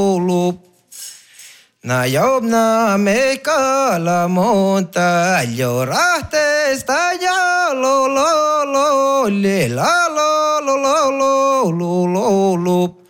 Na yobna me kala monta lloraste está ya lo le la lo